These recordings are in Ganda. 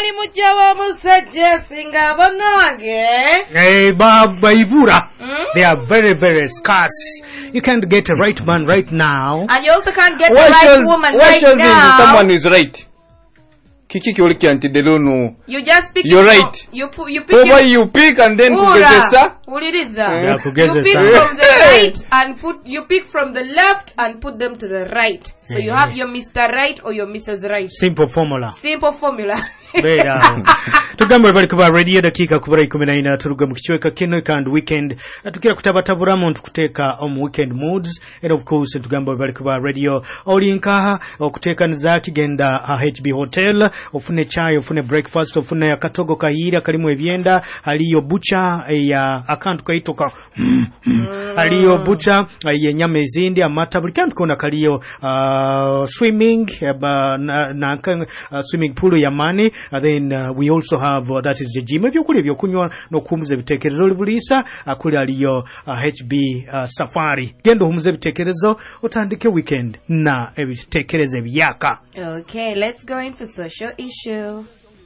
wali mujja musajja singa banange. Hey, Baibura. They are very, very scarce. You can't get a right man right now. And you also can't get a right woman right now. Someone is right. Kiki kyoliki antidelono. You just pick. You're right. You pick. You pick and then kugezesa. Uliriza. Yeah, You pick from the right and you pick from the left and put them to the right. So you have your Mr. Right or your Mrs. Right. Simple formula. Simple formula. Tugamba bali kuba radio dakika kubura 14 turuga mu kichweka kino kandi weekend tukira kutabatabura muntu kuteeka weekend moods and of course tugamba bali kuba radio olinka okuteeka nzaki genda HB hotel ofune chai ofune breakfast ofune akatogo kahira kalimu ebyenda aliyo bucha ya akantu kaitoka aliyo bucha ya nyama ezindi amata buli kantu kona kaliyo swimming swimming pool ya mani. Then we also have that is the gym. Ebyokulya ebyokunywa n'okumuza ebitekerezo libulisa akuli aliyo HB safari. Gendo humuza ebitekerezo otandike weekend na ebitekerezo ebyaka. Okay, let's go in for social issue.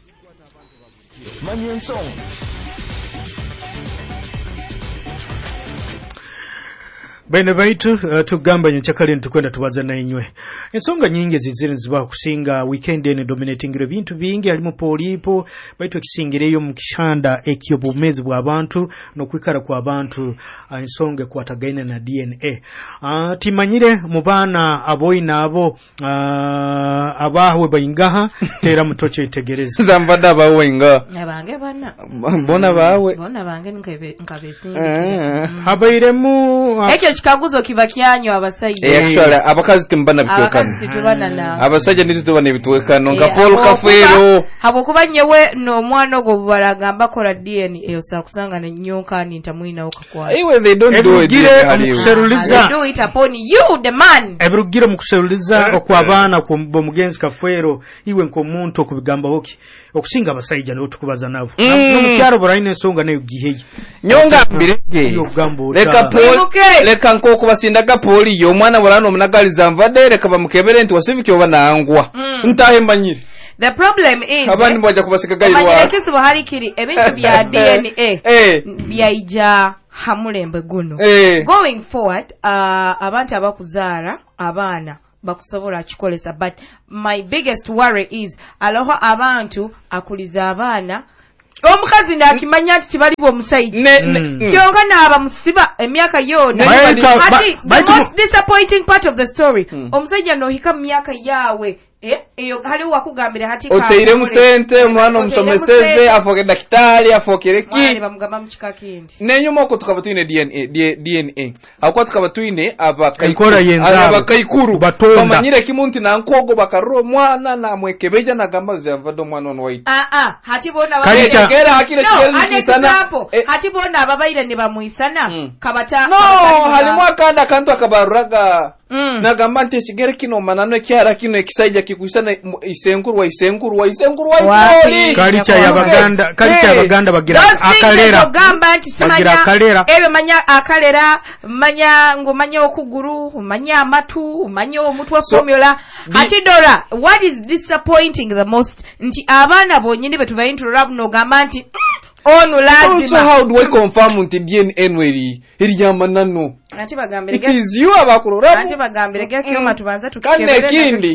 Bene baitu tugamba nchakali ntukwenda tubaza na inywe. Ensonga nyingi zizire ziba kusinga weekend ene dominating bintu bingi alimu polipo baitu kisingireyo mu kishanda ekiyobumezi bw'abantu no kwikara kwa abantu ensonga kwatagaine na DNA. Timanyire mu bana aboyina abo abahwe bayingaha tera mutoche itegereza. Zambada bawenga. Abange bana. Bona bawe. Bona bange nkabesi. Habairemu Chikaguzo kiba kyanywa abasajja. Actually abakazi timbana bitwekano. Abakazi tubana na. Abasajja ndizo tubana bitwekano nga Paul Kafero. Habokuba nyewe no mwana go baragamba kola DNA osa kusanga na nyoka ni ntamwina okakwa. Anyway they don't do it. Mukuseruliza. Do it upon you the man. Ebirugire mukuseruliza okwa bana ku mugenzi Kafero iwe nko muntu okubigamba hoki. Okusinga abasajja no tukubaza nabo. No mukyaro buraine ensonga nayo giheye. Nyonga mbirege. Yo gambo. Leka nkoko basindaga poli yo mwana bulano munagaliza mvade leka bamukebere nti wasiviki oba nangwa ntahe manyire. The problem is abandi bwaja kubasika gairwa manyekesi buhali kiri ebintu bya DNA byaija hamulembe guno going forward abantu abakuzaala abana bakusobola kikolesa but my biggest worry is aloho abantu akuliza abana omukazi ndakimanya nti kibaliwo omusajja kyonka naaba musiba emyaka yona. The most disappointing part of the story omusajja nohika mu myaka yawe eyo haliwo wakugambira hati ka oteire musente mwana omusomeseze afoke daktari afokere ki bamugamba mu kika kindi nenyuma okwo tukaba tuine DNA akwa tukaba tuine abakaikuru bamanyire kimunti na nkogo bakarro mwana na mwekebeja na gamba zavado mwana on white hati bona bakagera hakire kigeri sana hati bona ababaire ne bamuisana kabata no halimu akanda kantu akabaruraga nagamba nti kigeri kino manano kyara kino ekisaija kikuisana isenkurwa kalicha ya baganda bagira akalera gamba nti simanya ebe manya akalera manya okuguru manya amatu manya omutwa formula hati dora what is disappointing the most nti abana bonyine betuba intro no gamba nti onu lazima. So how do I confirm unti DNA nweri iri yamanano ati bagambire it is you abakurora ati bagambire kyoma tubanza tukikebere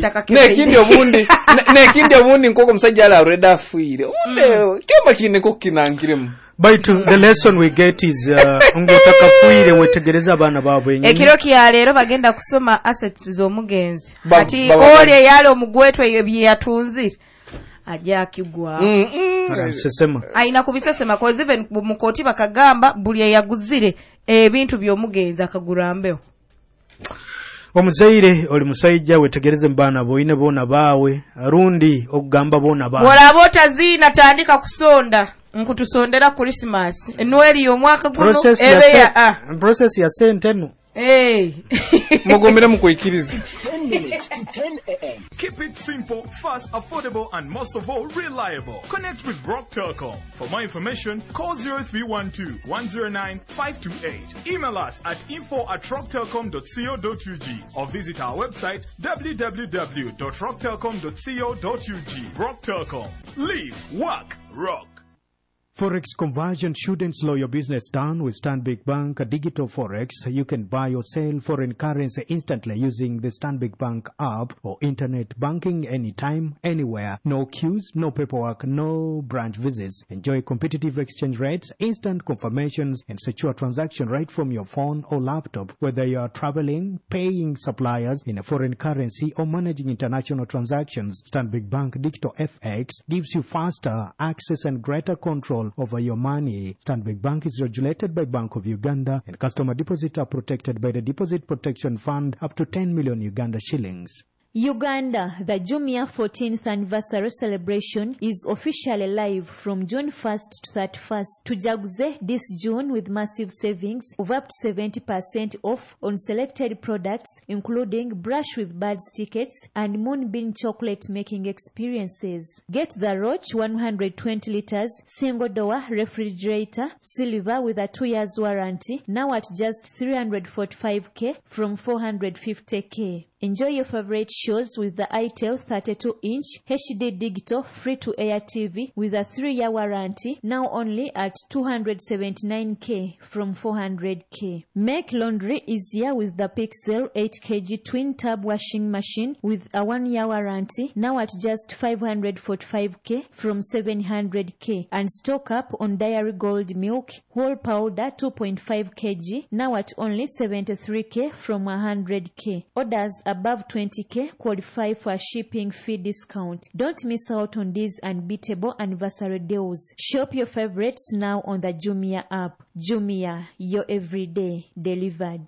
nekindi obundi nkoko musajja ala already afuire kema kine kokinangiremu. But the lesson we get is ngotaka fuire wetegereza abana babo yenye ekiro kya lero bagenda kusoma assets z'omugenzi ati ole yale omugwetwe ebyatunzira ajja kigwa sesema aina kubisesema cause even mukoti bakagamba buli yaguzire ebintu by'omugenzi akagurambeho. Omuzaire oli musajja wetegereze mbana boine bona bawe rundi okugamba bona bawe wala bota zina tandika kusonda nkutusondera Christmas enweri omwaka guno process ya sente no Mogomera mukwikiriza. 10 minutes to 10 a.m. Keep it simple, fast, affordable, and most of all, reliable. Connect with Rock Telecom. For more information, call 0312-109-528. Email us at info@rocktelecom.co.ug or visit our website www.rocktelecom.co.ug. Rock Telecom. Live, work, rock. Forex conversion shouldn't slow your business down with Stanbic Bank Digital Forex. You can buy or sell foreign currency instantly using the Stanbic Bank app or internet banking anytime, anywhere. No queues, no paperwork, no branch visits. Enjoy competitive exchange rates, instant confirmations, and secure transaction right from your phone or laptop. Whether you are traveling, paying suppliers in a foreign currency, or managing international transactions, Stanbic Bank Digital FX gives you faster access and greater control over your money. Stanbic Bank is regulated by Bank of Uganda, and customer deposits are protected by the Deposit Protection Fund up to 10 million Uganda shillings. Uganda, the Jumia 14th anniversary celebration is officially live from June 1st to 31st. Tujaguze this June with massive savings of up to 70% off on selected products, including Brush with Birds tickets and Moonbeam chocolate making experiences. Get the Roach 120 liters single door refrigerator silver with a 2 years warranty now at just 345k from 450k. Enjoy your favorite shows with the ITEL 32-inch HD digital free-to-air TV with a 3-year warranty, now only at 279k from 400k. Make laundry easier with the Pixel 8kg twin-tab washing machine with a 1-year warranty, now at just 545k from 700k. And stock up on Dairy Gold milk, whole powder 2.5 kg, now at only 73k from 100k. Orders above 20k qualify for a shipping fee discount. Don't miss out on these unbeatable anniversary deals. Shop your favorites now on the Jumia app. Jumia, your everyday delivered.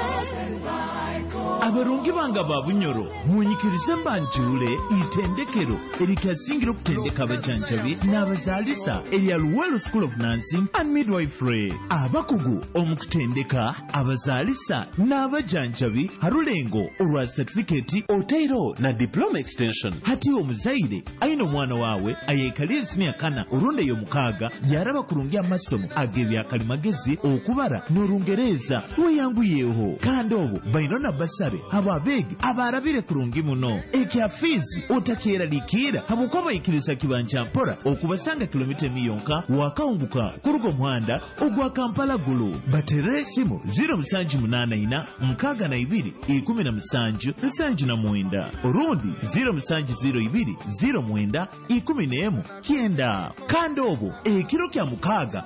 Abarungi banga babunyoro munyikirize mbanjule itendekero erikasingiro kutendeka abajanjabi n'abazalisa erya Luwelo School of Nursing and Midwifery. Abakugu omukutendeka abazalisa n'abajanjabi harulengo olwa certificate oteiro na diploma extension. Hati omuzaire aina omwana wawe ayekalira senior kana oronde yo mukaga yaraba kurungia masomo agebya kalimagezi okubara n'orungereza weyanguyeho kandi obo bainona basare ababegi abarabire kurungi muno ekya fizi otakera likira habukoba ikirisa kibanja mpora okubasanga kilomita miyonka wakaunguka kurugo muhanda ogwa Kampala gulu baterere simu 0784 mkaga na 2 17 79 orundi 0702 09 11 kienda kandi obo ekiro kya mukaga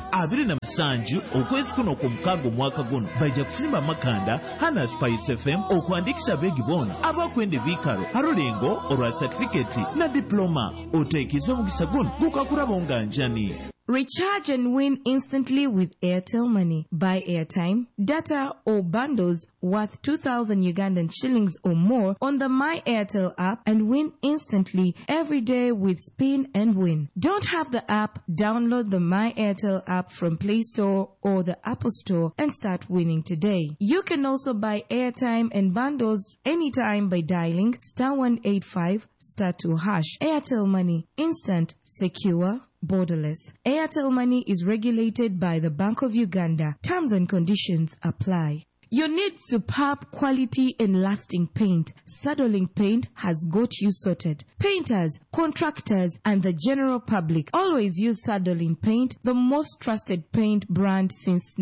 27 okwezi kuno ku mukaga mwaka guno baija kusimba makanda hana Spice FM okuandikisha begi bona abakwende vikaro harulengo olwa certificate na diploma otekizo mugisa guno gukakurabonga njani. Recharge and win instantly with Airtel Money. Buy airtime, data or bundles worth 2,000 Ugandan shillings or more on the My Airtel app and win instantly every day with Spin and Win. Don't have the app? Download the My Airtel app from Play Store or the Apple Store and start winning today. You can also buy airtime and bundles anytime by dialing *185 *2#. Airtel Money. Instant, secure, borderless. Airtel Money is regulated by the Bank of Uganda. Terms and conditions apply. You need superb quality and lasting paint. Saddling Paint has got you sorted. Painters, contractors, and the general public always use Saddling Paint, the most trusted paint brand since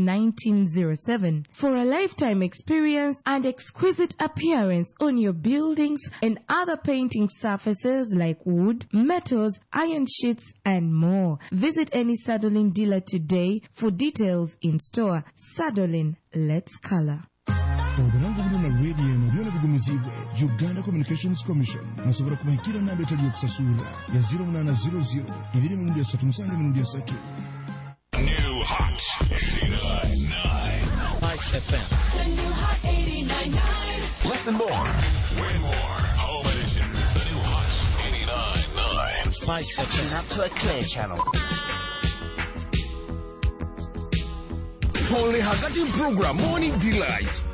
1907. For a lifetime experience and exquisite appearance on your buildings and other painting surfaces like wood, metals, iron sheets, and more. Visit any Saddling dealer today for details in store. Saddling, let's color. Obulango buno na radio eno byona bigumizibwe Uganda Communications Commission nasobora kubahikira namba etali yokusasula ya 0800 237 New Hot 89.9 Spice FM. The New Hot 89.9. Listen more, win more. Home edition. The New Hot 89.9 Spice FM. Tune up to a clear channel. Tole Hagati program Morning Delight.